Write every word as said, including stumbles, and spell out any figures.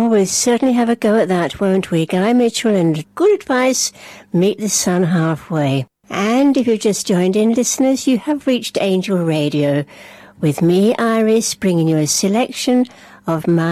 Well, we'll certainly have a go at that, won't we? Guy Mitchell, and good advice, meet the sun halfway. And if you've just joined in, listeners, you have reached Angel Radio with me, Iris, bringing you a selection of my